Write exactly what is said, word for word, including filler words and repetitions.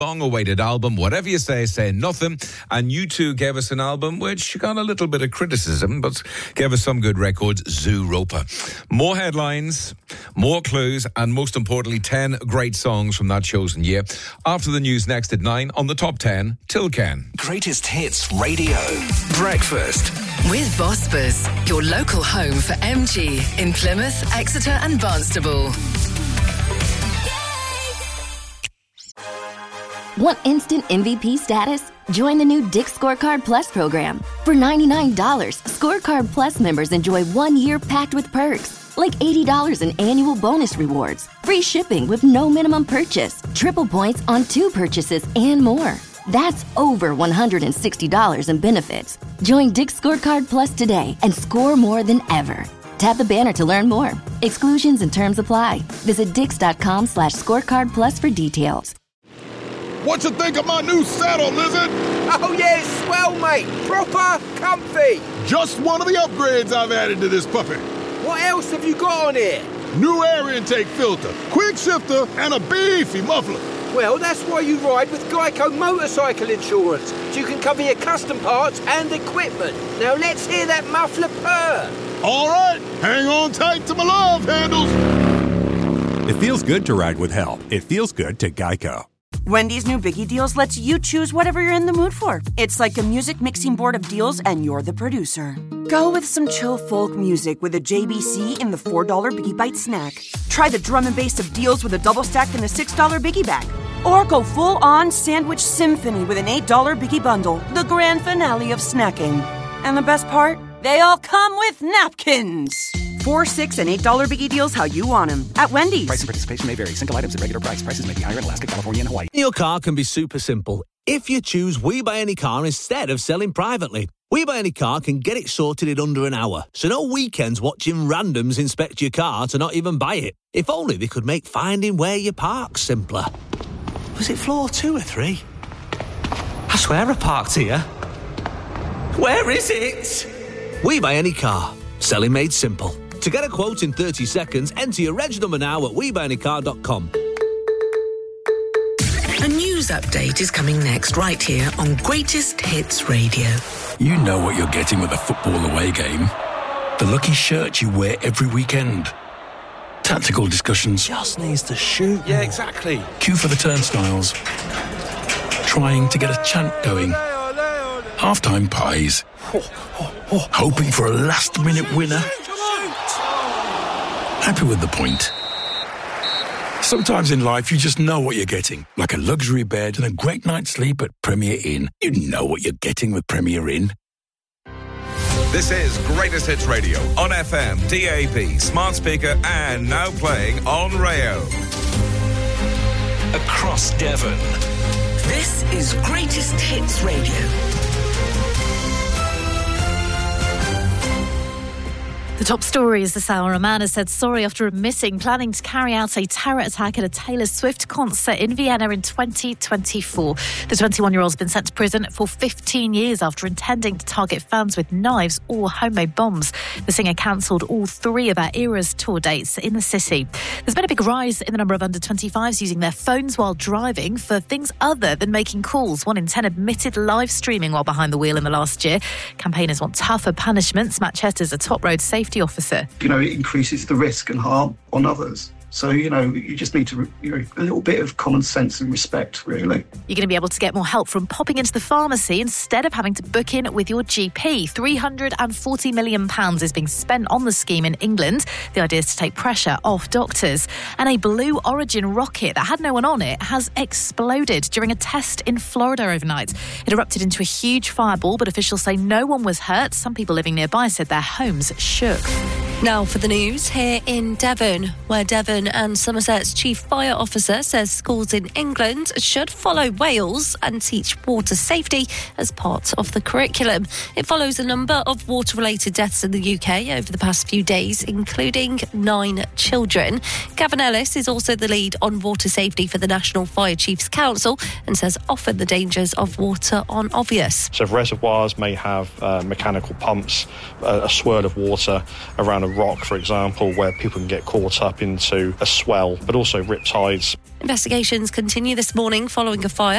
long-awaited album, Whatever You Say, Say Nothing. And you two gave us an album which got a little bit of criticism, but gave us some good records, Zooropa. More headlines, more clues, and most importantly, ten great songs from that chosen year. After the news next at nine on the Top ten, till Ken. Greatest Hits Radio. Breakfast. With Vosper's, your local home for M G in Plymouth, Exeter and Barnstable. Want instant M V P status? Join the new Dick's Scorecard Plus program. For ninety-nine dollars, Scorecard Plus members enjoy one year packed with perks, like eighty dollars in annual bonus rewards, free shipping with no minimum purchase, triple points on two purchases, and more. That's over one hundred sixty dollars in benefits. Join Dick's Scorecard Plus today and score more than ever. Tap the banner to learn more. Exclusions and terms apply. Visit dix.com slash scorecard plus for details. What you think of my new saddle, Lizard? Oh, yeah, it's swell, mate. Proper comfy. Just one of the upgrades I've added to this puppy. What else have you got on here? New air intake filter, quick shifter, and a beefy muffler. Well, that's why you ride with Geico Motorcycle Insurance, so you can cover your custom parts and equipment. Now let's hear that muffler purr. All right, hang on tight to my love handles. It feels good to ride with help. It feels good to Geico. Wendy's new Biggie Deals lets you choose whatever you're in the mood for. It's like a music mixing board of deals, and you're the producer. Go with some chill folk music with a J B C in the four dollar Biggie Bite snack. Try the drum and bass of deals with a double stack in the six dollar Biggie Bag. Or go full-on sandwich symphony with an eight dollar Biggie Bundle, the grand finale of snacking. And the best part? They all come with napkins. Four, six, and eight dollar Biggie Deals how you want them at Wendy's. Price and participation may vary. Single items at regular price. Prices may be higher in Alaska, California, and Hawaii. Your car can be super simple if you choose We Buy Any Car instead of selling privately. We Buy Any Car can get it sorted in under an hour, so no weekends watching randoms inspect your car to not even buy it. If only they could make finding where you park simpler. Was it floor two or three? I swear I parked here. Where is it? We Buy Any Car. Selling made simple. To get a quote in thirty seconds, enter your reg number now at we buy any car dot com. A news update is coming next right here on Greatest Hits Radio. You know what you're getting with a football away game. The lucky shirt you wear every weekend. Tactical discussions. Just needs to shoot. Yeah, exactly. Queue for the turnstiles. Trying to get a chant going. Half-time pies. Hoping for a last-minute winner. Happy with the point. Sometimes in life, you just know what you're getting. Like a luxury bed and a great night's sleep at Premier Inn. You know what you're getting with Premier Inn. This is Greatest Hits Radio on F M, D A B, smart speaker, and now playing on Rayo. Across Devon. This is Greatest Hits Radio. The top story is this hour. A man has said sorry after admitting planning to carry out a terror attack at a Taylor Swift concert in Vienna in twenty twenty-four. The twenty-one-year-old has been sent to prison for fifteen years after intending to target fans with knives or homemade bombs. The singer cancelled all three of our era's tour dates in the city. There's been a big rise in the number of under twenty-fives using their phones while driving for things other than making calls. One in ten admitted live streaming while behind the wheel in the last year. Campaigners want tougher punishments. Matt Chester's a top road safety officer. You know, it increases the risk and harm on others. So, you know, you just need to, you know, a little bit of common sense and respect, really. You're going to be able to get more help from popping into the pharmacy instead of having to book in with your G P. three hundred forty million pounds is being spent on the scheme in England. The idea is to take pressure off doctors. And a Blue Origin rocket that had no one on it has exploded during a test in Florida overnight. It erupted into a huge fireball, but officials say no one was hurt. Some people living nearby said their homes shook. Now for the news here in Devon, where Devon and Somerset's chief fire officer says schools in England should follow Wales and teach water safety as part of the curriculum. It follows a number of water-related deaths in the U K over the past few days, including nine children. Gavin Ellis is also the lead on water safety for the National Fire Chiefs Council and says often the dangers of water aren't obvious. So reservoirs may have uh, mechanical pumps, uh, a swirl of water around a rock, for example, where people can get caught up into a swell, but also rip tides. Investigations continue this morning following a fire